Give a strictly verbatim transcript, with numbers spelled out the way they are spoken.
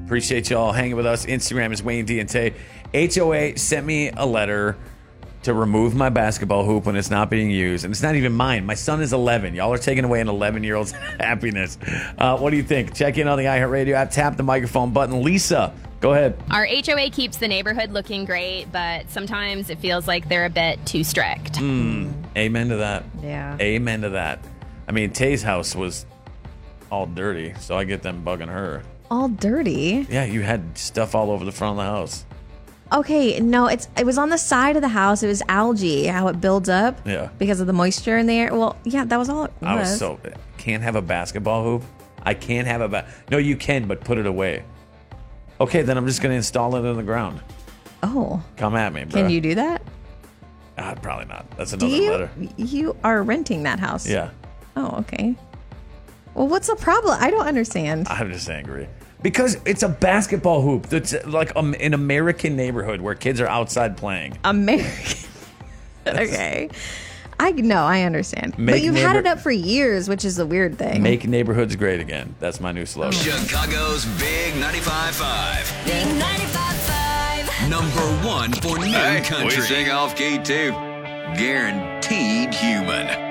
Appreciate y'all hanging with us. Instagram is Wayne D and Tay. H O A sent me a letter to remove my basketball hoop when it's not being used. And it's not even mine. My son is eleven. Y'all are taking away an eleven-year-old's happiness. Uh, what do you think? Check in on the iHeartRadio app. Tap the microphone button. Lisa, go ahead. Our H O A keeps the neighborhood looking great, but sometimes it feels like they're a bit too strict. Mm, amen to that. Yeah. Amen to that. I mean, Tay's house was all dirty, so I get them bugging her. All dirty? Yeah, you had stuff all over the front of the house. Okay, no, it's it was on the side of the house. It was algae, how it builds up. Yeah. Because of the moisture in the air. Well, yeah, that was all it was. I was so... Can't have a basketball hoop? I can't have a... Ba- no, you can, but put it away. Okay, then I'm just going to install it in the ground. Oh. Come at me, bro. Can you do that? Uh, probably not. That's Do another you? letter. You are renting that house. Yeah. Oh, okay. Well, what's the problem? I don't understand. I'm just angry. Because it's a basketball hoop that's like um, an American neighborhood where kids are outside playing. American. Okay. I know, I understand. Make but you've neighbor- had it up for years, which is the weird thing. Make neighborhoods great again. That's my new slogan. Chicago's Big ninety-five point five. Big ninety-five point five. Number one for new Hey, country. we sing off key too. Guaranteed human.